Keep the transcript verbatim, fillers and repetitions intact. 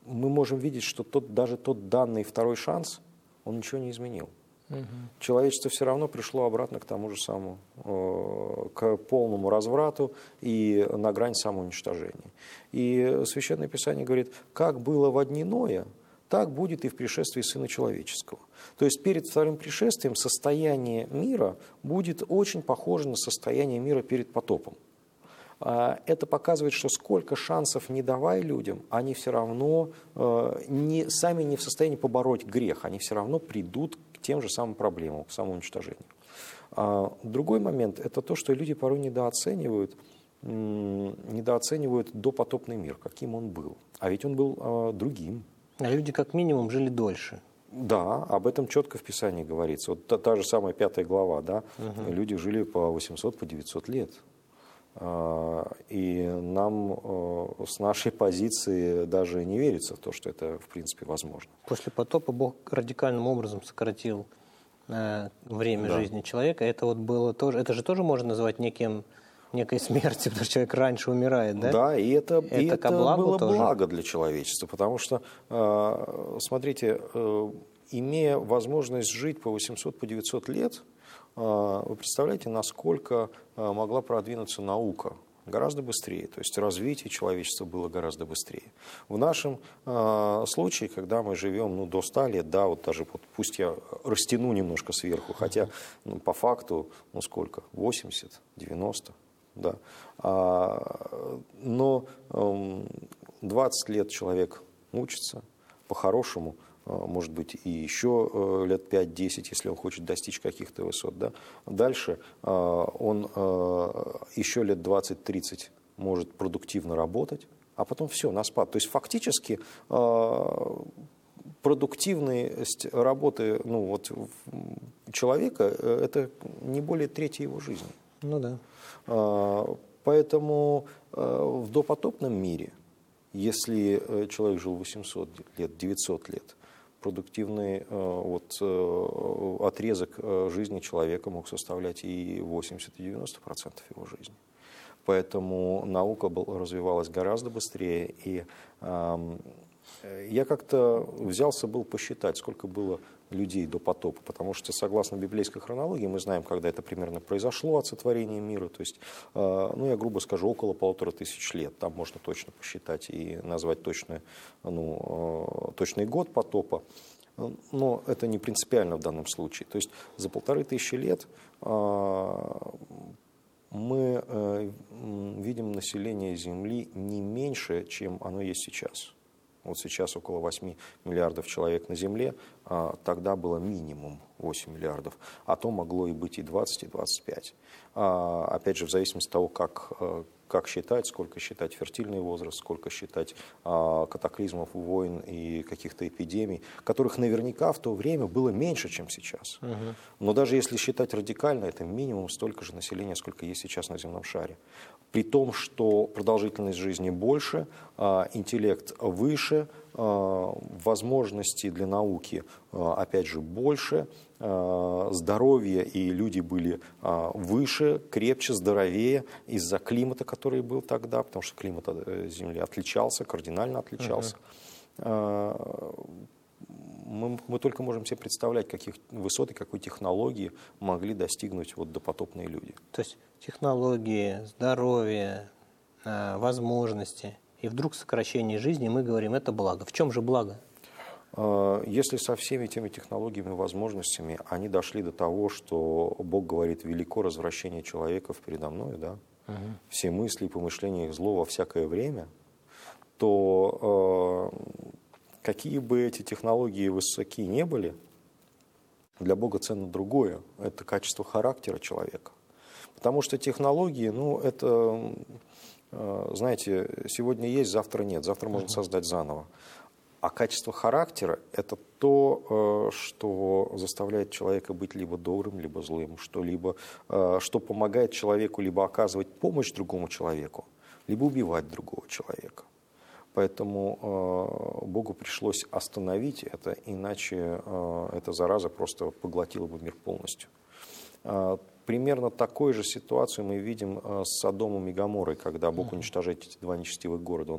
мы можем видеть, что тот, даже тот данный второй шанс, он ничего не изменил. Угу. Человечество все равно пришло обратно к тому же самому, к полному разврату и на грань самоуничтожения. И Священное Писание говорит, как было во дни Ноя, так будет и в пришествии Сына Человеческого. То есть перед вторым пришествием состояние мира будет очень похоже на состояние мира перед потопом. Это показывает, что сколько шансов не давай людям, они все равно не, сами не в состоянии побороть грех, они все равно придут к тем же самым проблемам, к самоуничтожению. Другой момент – это то, что люди порой недооценивают, недооценивают допотопный мир, каким он был. А ведь он был другим. А люди как минимум жили дольше. Да, об этом четко в Писании говорится. Вот та, та же самая пятая глава, да, угу. Люди жили по восемьсот, по девятьсот лет. И нам с нашей позиции даже не верится в то, что это в принципе возможно. После потопа Бог радикальным образом сократил время да. жизни человека. Это вот было тоже, это же тоже можно назвать неким некой смерти, потому что человек раньше умирает, да? Да, и это, это, и это было тоже. благо для человечества, потому что, смотрите, имея возможность жить по восемьсот, по девятьсот лет, вы представляете, насколько могла продвинуться наука? Гораздо быстрее, то есть развитие человечества было гораздо быстрее. В нашем э, случае, когда мы живем ну, до ста лет, да, вот даже вот, пусть я растяну немножко сверху, хотя ну, по факту, ну сколько, восемьдесят, девяносто, да, а, но э, двадцать лет человек учится, по-хорошему, может быть, и еще лет пять-десять, если он хочет достичь каких-то высот. Да? Дальше он еще лет двадцать-тридцать может продуктивно работать, а потом все, на спад. То есть фактически продуктивность работы ну, вот, человека – это не более трети его жизни. Ну да. Поэтому в допотопном мире, если человек жил восемьсот лет, девятьсот лет, продуктивный вот, отрезок жизни человека мог составлять и восемьдесят, и девяносто процентов его жизни. Поэтому наука был, развивалась гораздо быстрее. И э, я как-то взялся был посчитать, сколько было людей до потопа, потому что, согласно библейской хронологии, мы знаем, когда это примерно произошло от сотворения мира, то есть, э, ну, я грубо скажу, около полутора тысяч лет. Там можно точно посчитать и назвать точный, ну, э, точный год потопа, но это не принципиально в данном случае. То есть за полторы тысячи лет э, мы э, видим население Земли не меньше, чем оно есть сейчас. Вот сейчас около восьми миллиардов человек на Земле, а тогда было минимум восемь миллиардов, а то могло и быть и двадцать, и двадцать пять. А, опять же, в зависимости от того, как, как считать, сколько считать фертильный возраст, сколько считать а, катаклизмов, войн и каких-то эпидемий, которых наверняка в то время было меньше, чем сейчас. Угу. Но даже если считать радикально, это минимум столько же населения, сколько есть сейчас на земном шаре. При том, что продолжительность жизни больше, а, интеллект выше, а, возможности для науки, а, опять же, больше, а, здоровье и люди были а, выше, крепче, здоровее из-за климата, который был тогда, потому что климат Земли отличался, кардинально отличался. Uh-huh. а, мы, мы только можем себе представлять, каких высот и какой технологии могли достигнуть вот допотопные люди. То есть технологии, здоровье, возможности, и вдруг сокращение жизни, мы говорим, это благо. В чем же благо? Если со всеми теми технологиями и возможностями они дошли до того, что Бог говорит, велико развращение человеков передо мной, да? Угу. Все мысли и помышления их зло во всякое время, то э, какие бы эти технологии высоки не были, для Бога ценно другое, это качество характера человека. Потому что технологии, ну, это, э, знаете, сегодня есть, завтра нет, завтра можно создать заново. А качество характера – это то, что заставляет человека быть либо добрым, либо злым, что, либо, что помогает человеку либо оказывать помощь другому человеку, либо убивать другого человека. Поэтому Богу пришлось остановить это, иначе эта зараза просто поглотила бы мир полностью. Примерно такую же ситуацию мы видим с Содомом и Гоморрой, когда Бог уничтожает эти два нечестивых города.